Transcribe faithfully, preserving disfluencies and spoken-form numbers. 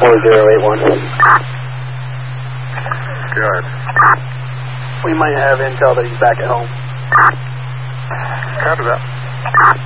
four zero eight one. Good. We might have intel that he's back at home. Copy that.